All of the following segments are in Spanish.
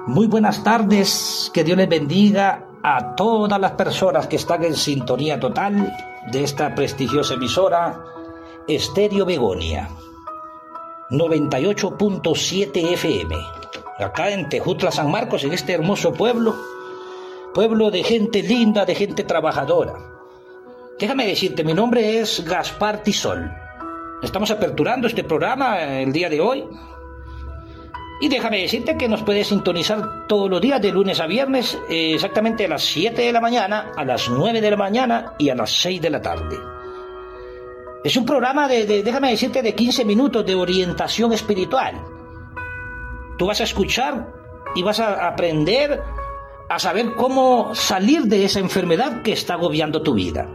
Muy buenas tardes, que Dios les bendiga a todas las personas que están en sintonía total de esta prestigiosa emisora Estéreo Begonia 98.7 FM, acá en Tejutla, San Marcos, en este hermoso pueblo de gente linda, de gente trabajadora. Déjame decirte, mi nombre es Gaspar Tisol. Estamos aperturando este programa el día de hoy. Y déjame decirte que nos puedes sintonizar todos los días, de lunes a viernes, exactamente a las 7 de la mañana, a las 9 de la mañana y a las 6 de la tarde. Es un programa déjame decirte, de 15 minutos de orientación espiritual. Tú vas a escuchar y vas a aprender a saber cómo salir de esa enfermedad que está agobiando tu vida.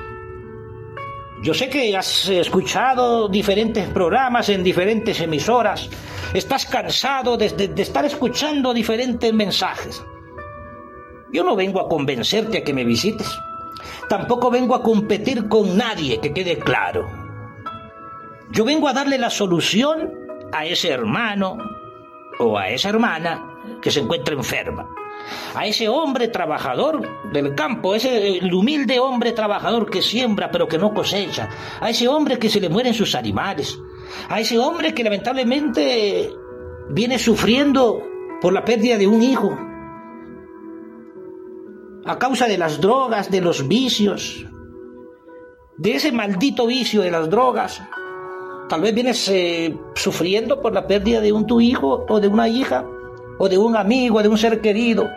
Yo sé que has escuchado diferentes programas en diferentes emisoras. Estás cansado de estar escuchando diferentes mensajes. Yo no vengo a convencerte a que me visites. Tampoco vengo a competir con nadie, que quede claro. Yo vengo a darle la solución a ese hermano o a esa hermana que se encuentra enferma. A ese hombre trabajador del campo, el humilde hombre trabajador que siembra pero que no cosecha, a ese hombre que se le mueren sus animales, a ese hombre que lamentablemente viene sufriendo por la pérdida de un hijo, a causa de las drogas, de los vicios, de ese maldito vicio de las drogas. Tal vez vienes sufriendo por la pérdida de tu hijo o de una hija, o de un amigo, de un ser querido.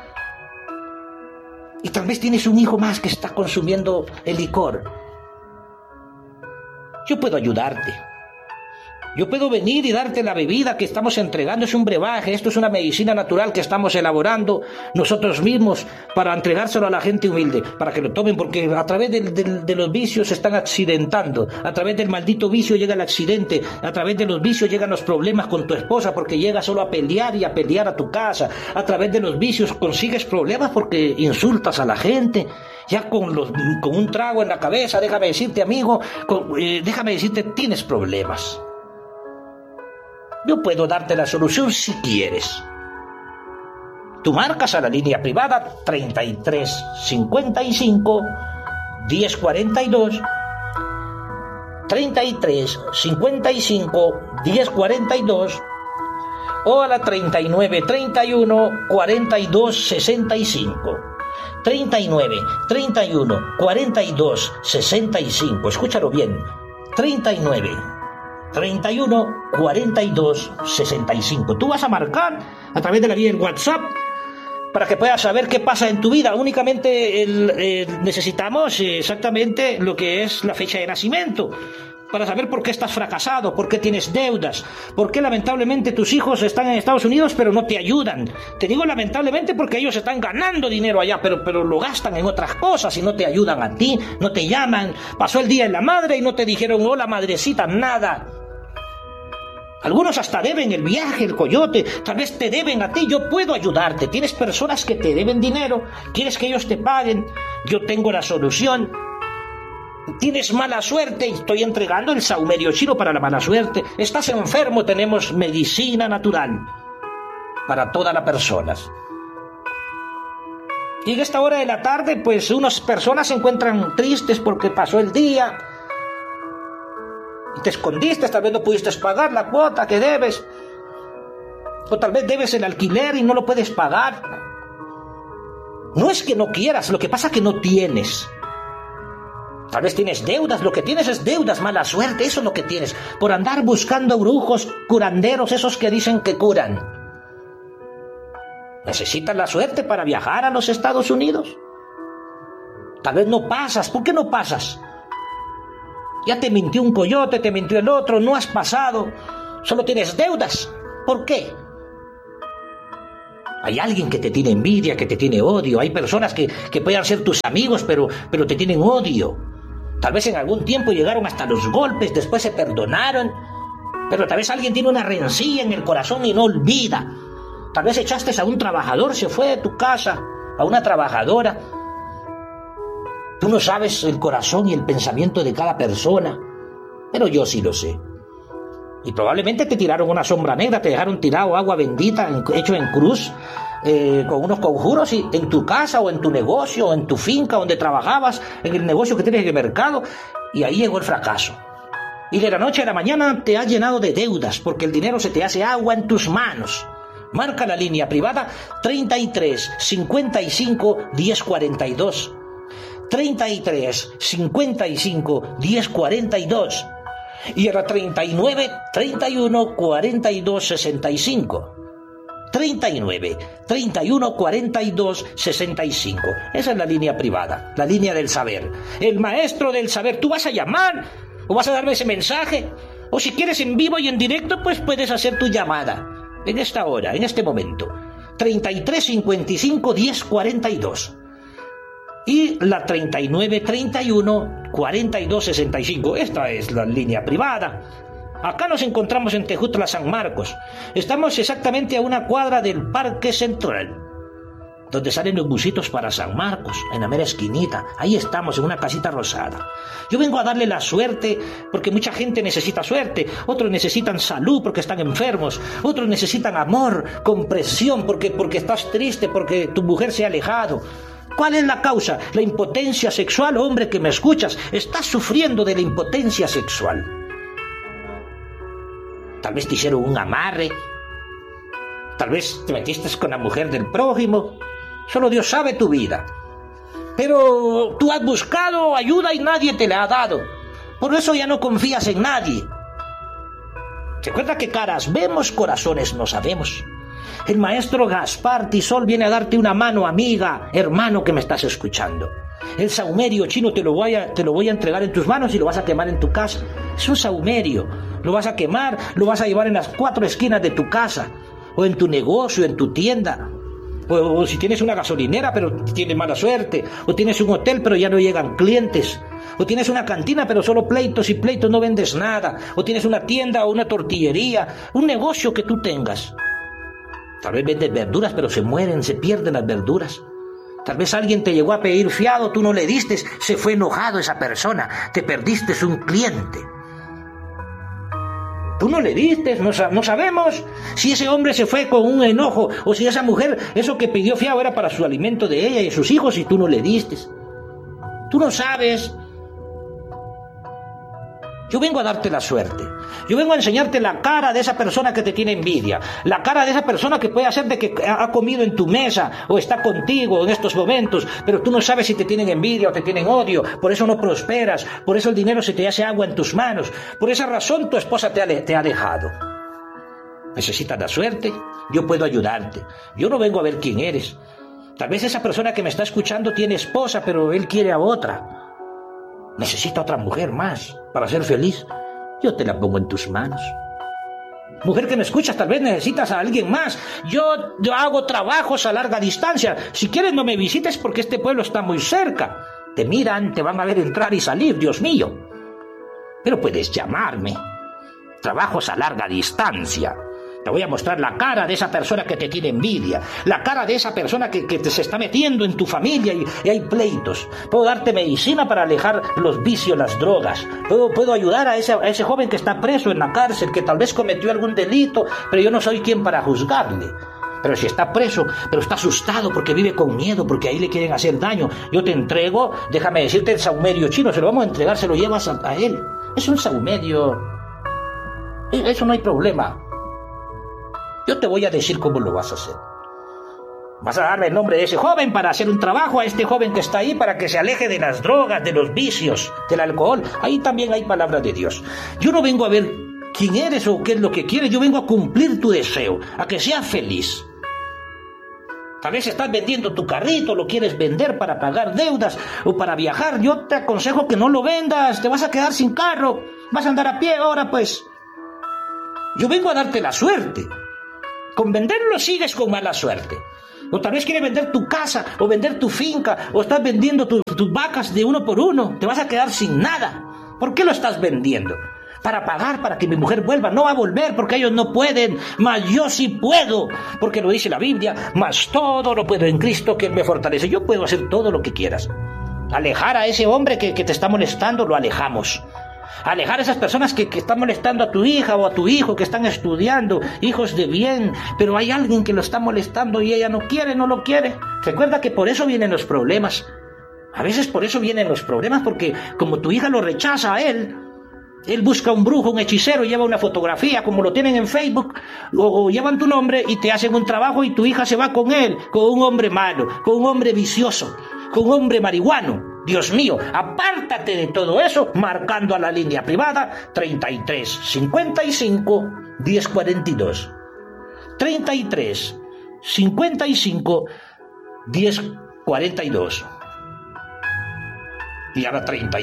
Y tal vez tienes un hijo más que está consumiendo el licor. Yo puedo ayudarte. Yo puedo venir y darte la bebida que estamos entregando. Es un brebaje, esto es una medicina natural que estamos elaborando nosotros mismos para entregárselo a la gente humilde, para que lo tomen, porque a través de los vicios se están accidentando. A través del maldito vicio llega el accidente. A través de los vicios llegan los problemas con tu esposa, porque llega solo a pelear y a pelear a tu casa. A través de los vicios consigues problemas porque insultas a la gente. Ya con un trago en la cabeza, déjame decirte, amigo, tienes problemas. Yo puedo darte la solución si quieres. Tú marcas a la línea privada 33 55 10 42, 33 55 10 42, o a la 39 31 42 65. 39 31 42 65. Escúchalo bien. 39 31 42 65. Tú vas a marcar a través de la vía del WhatsApp para que puedas saber qué pasa en tu vida. Únicamente necesitamos exactamente lo que es la fecha de nacimiento, para saber por qué estás fracasado, por qué tienes deudas, por qué lamentablemente tus hijos están en Estados Unidos pero no te ayudan. Te digo lamentablemente porque ellos están ganando dinero allá, pero lo gastan en otras cosas y no te ayudan a ti, no te llaman. Pasó el Día de la Madre y no te dijeron hola madrecita, nada. Algunos hasta deben el viaje, el coyote, tal vez te deben a ti. Yo puedo ayudarte. Tienes personas que te deben dinero, quieres que ellos te paguen, yo tengo la solución. Tienes mala suerte y estoy entregando el saumerio chino para la mala suerte. Estás enfermo, tenemos medicina natural para todas las personas. Y en esta hora de la tarde, pues unas personas se encuentran tristes porque pasó el día y te escondiste, tal vez no pudiste pagar la cuota que debes, o tal vez debes el alquiler y no lo puedes pagar. No es que no quieras, lo que pasa es que no tienes. Tal vez tienes deudas, lo que tienes es deudas, mala suerte, eso es lo que tienes, por andar buscando brujos, curanderos, esos que dicen que curan. ¿Necesitas la suerte para viajar a los Estados Unidos? Tal vez no pasas. ¿Por qué no pasas? Ya te mintió un coyote, te mintió el otro, no has pasado, solo tienes deudas. ¿Por qué? Hay alguien que te tiene envidia, que te tiene odio. Hay personas que puedan ser tus amigos, pero te tienen odio. Tal vez en algún tiempo llegaron hasta los golpes, después se perdonaron, pero tal vez alguien tiene una rencilla en el corazón y no olvida. Tal vez echaste a un trabajador, se fue de tu casa, a una trabajadora. Tú no sabes el corazón y el pensamiento de cada persona, pero yo sí lo sé. Y probablemente te tiraron una sombra negra, te dejaron tirado agua bendita hecho en cruz, con unos conjuros y en tu casa o en tu negocio o en tu finca donde trabajabas, en el negocio que tienes en el mercado, y ahí llegó el fracaso. Y de la noche a la mañana te has llenado de deudas porque el dinero se te hace agua en tus manos. Marca la línea privada 33 55 10 42. 33 55 10 42. Y era 39 31 42 65. 39 31 42 65. Esa es la línea privada, la línea del saber. El maestro del saber. Tú vas a llamar o vas a darme ese mensaje, o si quieres en vivo y en directo, pues puedes hacer tu llamada en esta hora, en este momento. 33 55 10 42. Y la 39 31 42 65. Esta es la línea privada. Acá nos encontramos en Tejutla, San Marcos. Estamos exactamente a una cuadra del Parque Central, donde salen los busitos para San Marcos, en la mera esquinita. Ahí estamos, en una casita rosada. Yo vengo a darle la suerte, porque mucha gente necesita suerte. Otros necesitan salud, porque están enfermos. Otros necesitan amor, comprensión, porque estás triste, porque tu mujer se ha alejado. ¿Cuál es la causa? La impotencia sexual. Hombre que me escuchas, estás sufriendo de la impotencia sexual. Tal vez te hicieron un amarre. Tal vez te metiste con la mujer del prójimo. Solo Dios sabe tu vida. Pero tú has buscado ayuda y nadie te la ha dado. Por eso ya no confías en nadie. Recuerda que caras vemos, corazones no sabemos. El maestro Gaspar Tisol viene a darte una mano, amiga, hermano que me estás escuchando. El saumerio chino te lo voy a entregar en tus manos y lo vas a quemar en tu casa. Es un saumerio. Lo vas a quemar, lo vas a llevar en las 4 esquinas de tu casa, o en tu negocio, en tu tienda. O si tienes una gasolinera pero tienes mala suerte, o tienes un hotel pero ya no llegan clientes, o tienes una cantina pero solo pleitos y pleitos, no vendes nada, o tienes una tienda o una tortillería, un negocio que tú tengas. Tal vez vendes verduras pero se mueren, se pierden las verduras. Tal vez alguien te llegó a pedir fiado, tú no le diste, se fue enojado esa persona, te perdiste un cliente. Tú no le diste, no sabemos si ese hombre se fue con un enojo o si esa mujer, eso que pidió fiado era para su alimento de ella y sus hijos y tú no le diste. Tú no sabes. Yo vengo a darte la suerte. Yo vengo a enseñarte la cara de esa persona que te tiene envidia. La cara de esa persona que puede hacer de que ha comido en tu mesa o está contigo en estos momentos, pero tú no sabes si te tienen envidia o te tienen odio. Por eso no prosperas. Por eso el dinero se te hace agua en tus manos. Por esa razón tu esposa te ha dejado. ¿Necesitas la suerte? Yo puedo ayudarte. Yo no vengo a ver quién eres. Tal vez esa persona que me está escuchando tiene esposa, pero él quiere a otra. Necesita otra mujer más para ser feliz. Yo te la pongo en tus manos. Mujer que me escuchas, tal vez necesitas a alguien más. Yo hago trabajos a larga distancia. Si quieres no me visites porque este pueblo está muy cerca. Te miran, te van a ver entrar y salir, Dios mío. Pero puedes llamarme. Trabajos a larga distancia. Te voy a mostrar la cara de esa persona que te tiene envidia, la cara de esa persona que te se está metiendo en tu familia y hay pleitos. Puedo darte medicina para alejar los vicios, las drogas. Puedo ayudar a ese joven que está preso en la cárcel, que tal vez cometió algún delito, pero yo no soy quien para juzgarle. Pero si está preso, pero está asustado porque vive con miedo, porque ahí le quieren hacer daño, yo te entrego, déjame decirte, el saumerio chino, se lo vamos a entregar, se lo llevas a él. Es un saumerio. Eso no hay problema. Yo te voy a decir cómo lo vas a hacer. Vas a darle el nombre de ese joven para hacer un trabajo a este joven que está ahí para que se aleje de las drogas, de los vicios, del alcohol. Ahí también hay palabra de Dios. Yo no vengo a ver quién eres o qué es lo que quieres. Yo vengo a cumplir tu deseo, a que seas feliz. Tal vez estás vendiendo tu carrito, lo quieres vender para pagar deudas o para viajar. Yo te aconsejo que no lo vendas, te vas a quedar sin carro, vas a andar a pie ahora pues. Yo vengo a darte la suerte. Con venderlo sigues con mala suerte. O tal vez quieres vender tu casa, o vender tu finca, o estás vendiendo tus vacas de uno por uno. Te vas a quedar sin nada. ¿Por qué lo estás vendiendo? Para pagar, para que mi mujer vuelva. No va a volver porque ellos no pueden, mas yo sí puedo. Porque lo dice la Biblia, mas todo lo puedo en Cristo que Él me fortalece. Yo puedo hacer todo lo que quieras. Alejar a ese hombre que te está molestando, lo alejamos. alejar a esas personas que están molestando a tu hija o a tu hijo, que están estudiando, hijos de bien, pero hay alguien que lo está molestando y ella no lo quiere. Recuerda que por eso vienen los problemas. A veces por eso vienen los problemas, porque como tu hija lo rechaza a él busca un brujo, un hechicero, lleva una fotografía como lo tienen en Facebook, o llevan tu nombre y te hacen un trabajo y tu hija se va con él, con un hombre malo, con un hombre vicioso, con un hombre marihuano. Dios mío, apártate de todo eso marcando a la línea privada 33 55 10 42. 33 55 10 42. Y a la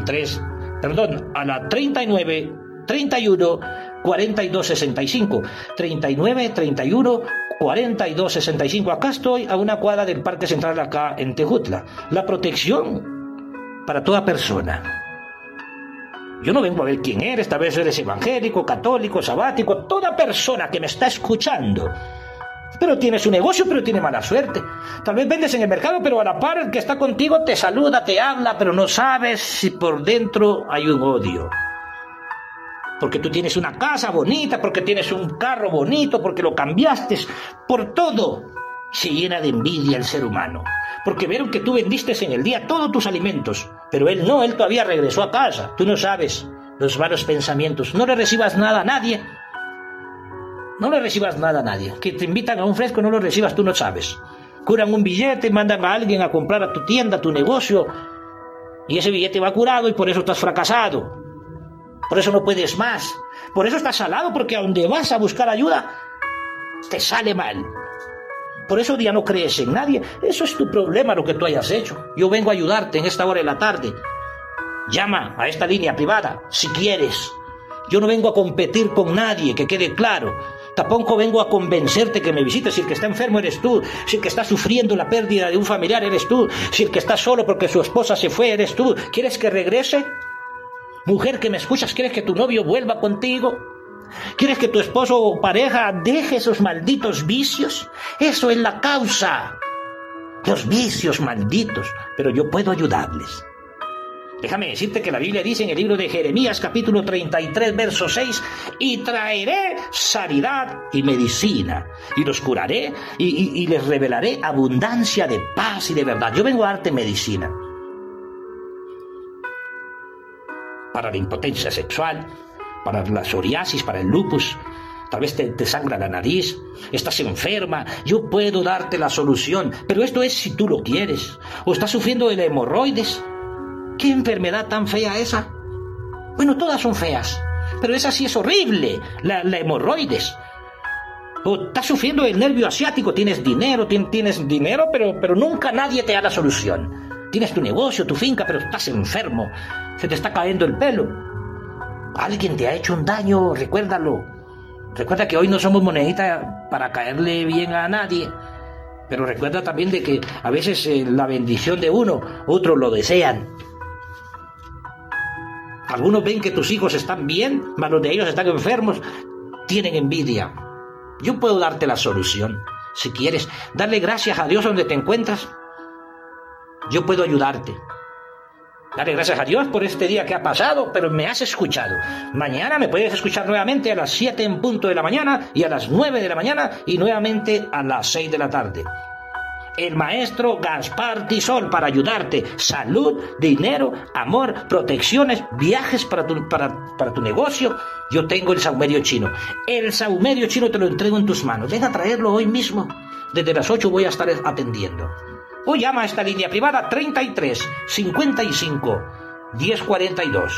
39 31 42 65. 39 31 42 65. Acá estoy a una cuadra del Parque Central, acá en Tejutla. La protección para toda persona. Yo no vengo a ver quién eres, tal vez eres evangélico, católico, sabático, toda persona que me está escuchando, pero tiene su negocio, pero tiene mala suerte. Tal vez vendes en el mercado, pero a la par el que está contigo te saluda, te habla, pero no sabes si por dentro hay un odio. Porque tú tienes una casa bonita, porque tienes un carro bonito, porque lo cambiaste, por todo se llena de envidia el ser humano. Porque vieron que tú vendiste en el día todos tus alimentos, pero él no, él todavía regresó a casa. Tú no sabes los malos pensamientos. No le recibas nada a nadie. No le recibas nada a nadie. Que te invitan a un fresco, no lo recibas, tú no sabes. Curan un billete, mandan a alguien a comprar a tu tienda, a tu negocio, y ese billete va curado y por eso estás fracasado. Por eso no puedes más. Por eso estás salado, porque a donde vas a buscar ayuda te sale mal. Por eso ya no crees en nadie. Eso es tu problema, lo que tú hayas hecho. Yo vengo a ayudarte en esta hora de la tarde. Llama a esta línea privada si quieres. Yo no vengo a competir con nadie, que quede claro. Tampoco vengo a convencerte que me visites. Si el que está enfermo eres tú, si el que está sufriendo la pérdida de un familiar eres tú, si el que está solo porque su esposa se fue eres tú. ¿Quieres que regrese? Mujer que me escuchas, ¿quieres que tu novio vuelva contigo? ¿Quieres que tu esposo o pareja deje esos malditos vicios? Eso es la causa. Los vicios malditos. Pero yo puedo ayudarles. Déjame decirte que la Biblia dice en el libro de Jeremías, capítulo 33, verso 6, y traeré sanidad y medicina, y los curaré y les revelaré abundancia de paz y de verdad. Yo vengo a darte medicina para la impotencia sexual, para la psoriasis, para el lupus. Tal vez te sangra la nariz, estás enferma. Yo puedo darte la solución, pero esto es si tú lo quieres. O estás sufriendo de hemorroides. ¿Qué enfermedad tan fea esa? Bueno, todas son feas, pero esa sí es horrible, la hemorroides. O estás sufriendo del nervio asiático, tienes dinero, pero nunca nadie te da la solución. Tienes tu negocio, tu finca, pero estás enfermo, se te está cayendo el pelo. Alguien te ha hecho un daño, recuérdalo. Recuerda que hoy no somos monedita para caerle bien a nadie, pero recuerda también de que a veces la bendición de uno, otros lo desean. Algunos ven que tus hijos están bien, mas los de ellos están enfermos, tienen envidia. Yo puedo darte la solución. Si quieres, darle gracias a Dios donde te encuentras. Yo puedo ayudarte. Dale gracias a Dios por este día que ha pasado, pero me has escuchado. Mañana me puedes escuchar nuevamente a las 7 en punto de la mañana y a las 9 de la mañana y nuevamente a las 6 de la tarde. El maestro Gaspar Tisol para ayudarte. Salud, dinero, amor, protecciones, viajes para tu negocio. Yo tengo el saumerio chino. El saumerio chino te lo entrego en tus manos. Ven a traerlo hoy mismo. Desde las 8 voy a estar atendiendo. O llama a esta línea privada 33 55 10 42.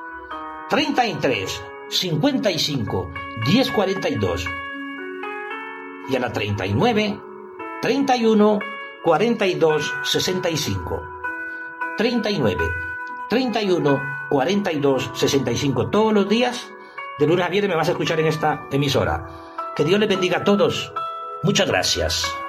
33 55 10 42. Y a la 39 31 42 65. 39 31 42 65. Todos los días, de lunes a viernes, me vas a escuchar en esta emisora. Que Dios les bendiga a todos. Muchas gracias.